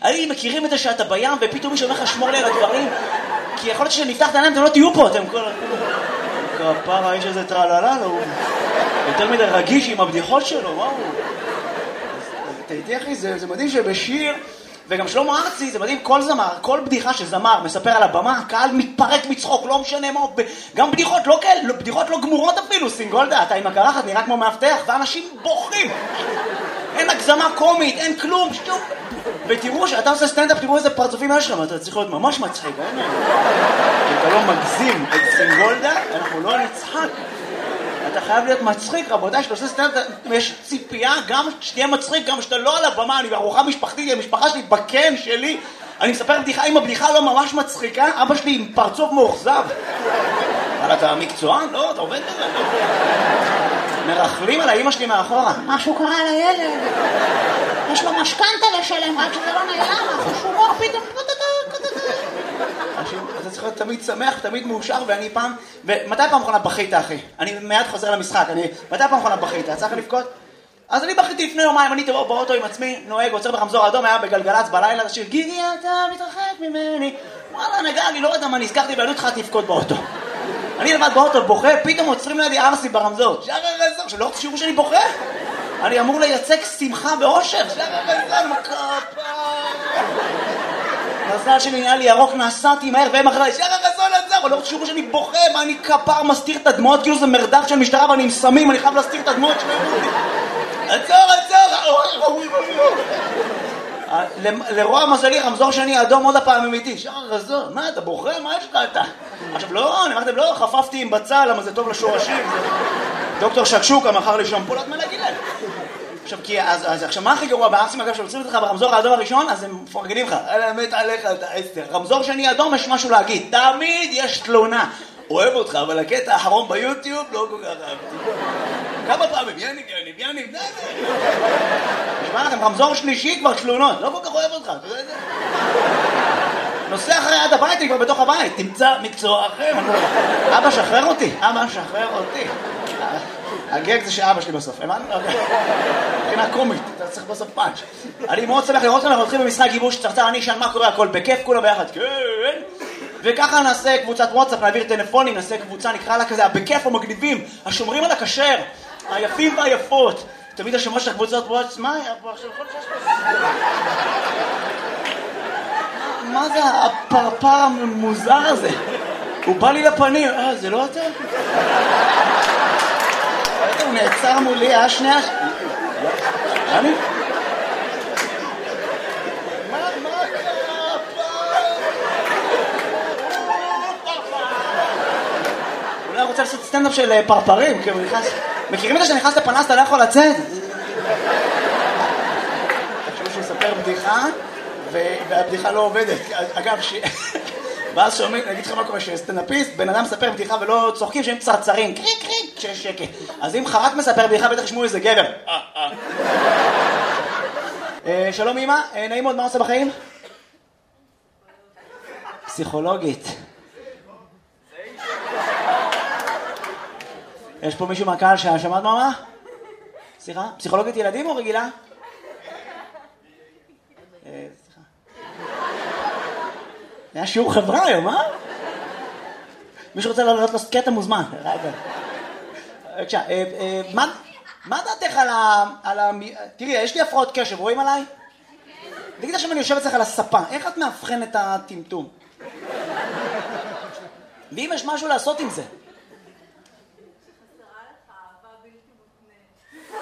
אני מכירים את זה שאתה בים ופתאום מישהו אומר לך שמור לי על הדברים, כי יכול להיות שנפתח את העיניים אתם לא תהיו פה, אתם כל... כפרה, האיש הזה טרללה, הוא יותר מדי רגיש עם הבדיחות שלו, וואו. תהייתי אחי, זה מדהים שבשיר, וגם שלמה ארצי, זה מדהים, כל זמר, כל בדיחה שזמר מספר על הבמה, הקהל מתפרק מצחוק, לא משנה מה, גם בדיחות לא כאלה, בדיחות לא גמורות אפילו, סינגולדה, אתה עם הקרחת נראה כמו מאבטח, ואנשים בוכים. אין הגזמה קומית, אין כלום, שטוב. ותראו שאתה עושה סטנדאפ, תראו איזה פרצופים יש לך, אתה צריך להיות ממש מצחיק, אין? אתה לא מגזים את סינגולדה, אנחנו לא נצחק. אתה חייב להיות מצחיק, רבותיי, שאתה עושה סטנדאפ, יש ציפייה, גם שתהיה מצחיק, גם שאתה לא על הבמה, אני בארוחה משפחתית, המשפחה שלי, בקן שלי, אני מספר בדיחה, אם הבדיחה לא ממש מצחיקה, אבא שלי עם פרצוף מאוכזב. אבל אתה מקצוען? לא, אתה עובד בזה. מרחלים על האמא שלי מאחורה. משהו קרה לילד. יש לו משכנתה לשלם, רק שזה לא נעלם, חשומור פתאום. אתה צריך להיות תמיד שמח, תמיד מאושר, ואני פעם... ומתי פעם אחרונה בכית, אחי? אני מיד חוזר למשחק, מתי פעם אחרונה בכית? צריך לבכות? אז אני בכיתי לפני יומיים, אני באוטו עם עצמי, נוהג, עוצר ברמזור אדום, היה בגלגלץ בלילה, השיר, גיגי אתה מתרחק ממני. וואלה, נגע לי, לא יודע מה, נזכרתי בעלות לך תפקוד באוטו. אני לבד באוטו בוכה, פתאום עוצרים לידי ארסי ברמזור. שער הרזור, שלא תשירו שאני בוכה. אני אמור לייצג שמחה באושר. שער הרזור, מקפה. מזל שלי נהיה לי ירוק, נסעתי מהר והם אחרי, שער הרזור לעצר, לא תשירו שאני בוכה, מה אני כפר מסתיר את הדמות, כאילו זה מרדף של משטרה ואני עם סמים, אני חייב להסתיר את הדמות שלהם. עצור. לרוע מזלי, רמזור שני אדום עוד הפעם אמיתי. שער הרזור, מה אתה בוכה? מה יש לך אתה? עכשיו לא, אני אמרתם לא, חפפתי עם בצל, למה זה טוב לשורשים. דוקטור שקשוקה מכר לי שמפולת מלהגיד להם. עכשיו מה הכי גרוע בארסים, אגב, שעוצרים אותך ברמזור האדום הראשון, אז הם מפרגנים לך. מת עליך, אתה עשר. רמזור שני אדום, יש משהו להגיד. תמיד יש תלונה. אוהב אותך, אבל הקטע האחרון ביוטיוב לא כל כך אהבתי. כמה פעמים, יניב, נשמע לכם, רמזור שלישי כבר תלונות, לא כל כך אוהב אותך, אתה יודע את זה? נוסע אחרי עד הבית, אני כבר בתוך הבית, תמצא מקצוע אחר. אבא שחרר אותי. הגג זה שאבא שלי בסוף, הבנת? מבחינה קומית, אתה צריך בסוף פאנץ'. אני מאוד שמח לראות כאן, אנחנו הולכים במשחק גיבוש צרצר, אני אשאל מה קורה, הכל בכיף, כולה ביחד, כן. וככה נעשה קבוצת וואטסאפ, נעביר טלפונים, נעשה קבוצה, נקרא לה כזה, הבכיף המגניבים, השומרים על הכשר, היפים והיפות. תמיד השמות של הקבוצות וואטסאפ, מה היה פה עכשיו? מה זה הפרפר המוזר הזה? הוא בא לי לפנים, זה לא אתה? הוא נעצר מולי, שנייה... אני? מה קרה פעם? אולי רוצה לעשות סטנדאפ של פרפרים, כאילו נכנס... מכירים את זה שנכנס לפנס, אתה לא יכול לצאת? חשבו שהוא מספר בדיחה, והבדיחה לא עובדת. אגב, ואז שומעים, נגיד לך מה קורה, שסטנדאפיסט, בן אדם מספר בדיחה ולא צוחקים שהם צרצרים, קריק, כשיש שקט. אז אם חרק מספר בדיחה, בטח ישמעו איזה גבר. שלום אמא, נעים מאוד, מה עושה בחיים? פסיכולוגית. יש פה מישהו מהקהל ששמעת מה? סליחה? פסיכולוגית ילדים או רגילה? סליחה. היה שיעור חברה היום, מישהו רוצה לעלות קטע מוזמן. בבקשה, מה דעתך על ה... תראי, יש לי הפרעות קשב, רואים עליי? תגיד עכשיו אני יושב אצלך על הספה, איך את מאבחן את הטמטום? ואם יש משהו לעשות עם זה?